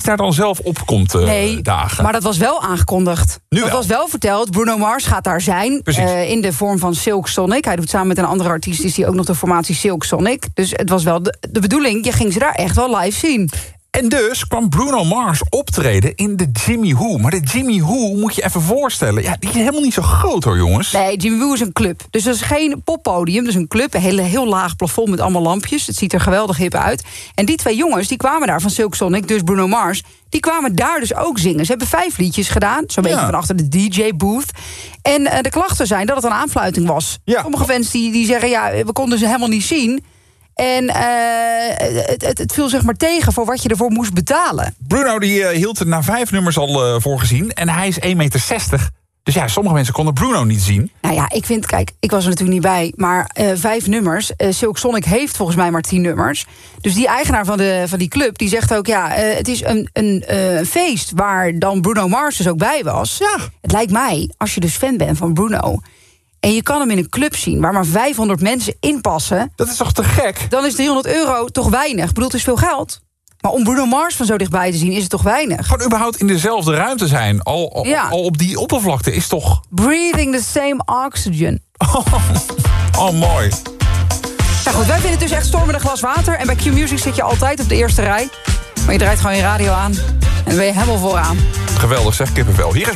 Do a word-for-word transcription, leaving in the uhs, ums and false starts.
daar dan zelf op komt uh, nee, dagen. Maar dat was wel aangekondigd. Nu dat wel. was wel verteld. Bruno Mars gaat daar zijn. Uh, in de vorm van Silk Sonic. Hij doet samen met een andere artiest is die ook nog de formatie Silk Sonic. Dus het was wel de, de bedoeling. Je ging ze daar echt wel live zien. En dus kwam Bruno Mars optreden in de Jimmy Woo. Maar de Jimmy Woo moet je even voorstellen. Ja, die is helemaal niet zo groot hoor, jongens. Nee, Jimmy Woo is een club. Dus dat is geen poppodium, dus een club. Een heel, heel laag plafond met allemaal lampjes. Het ziet er geweldig hip uit. En die twee jongens, die kwamen daar van Silk Sonic, dus Bruno Mars, die kwamen daar dus ook zingen. Ze hebben vijf liedjes gedaan, zo'n beetje ja. van achter de D J-booth. En uh, de klachten zijn dat het een aanfluiting was. Ja. Sommige fans die, die zeggen, ja, we konden ze helemaal niet zien. En uh, het, het, het viel zeg maar tegen voor wat je ervoor moest betalen. Bruno die uh, hield er na vijf nummers al uh, voor gezien. En hij is één meter zestig. Dus ja, sommige mensen konden Bruno niet zien. Nou ja, ik vind, kijk, ik was er natuurlijk niet bij. Maar uh, vijf nummers. Uh, Silk Sonic heeft volgens mij maar tien nummers. Dus die eigenaar van, de, van die club, die zegt ook, ja, uh, het is een, een uh, feest waar dan Bruno Mars dus ook bij was. Ja. Het lijkt mij, als je dus fan bent van Bruno, en je kan hem in een club zien waar maar vijfhonderd mensen inpassen, dat is toch te gek? Dan is driehonderd euro toch weinig. Ik bedoel, het is veel geld. Maar om Bruno Mars van zo dichtbij te zien is het toch weinig. Gewoon überhaupt in dezelfde ruimte zijn. Al, al, ja. al op die oppervlakte is toch... Breathing the same oxygen. Oh, oh mooi. Nou goed, wij vinden het dus echt stormende glas water. En bij Q-Music zit je altijd op de eerste rij. Maar je draait gewoon je radio aan. En dan ben je helemaal vooraan. Geweldig zeg, kippenvel. Hier is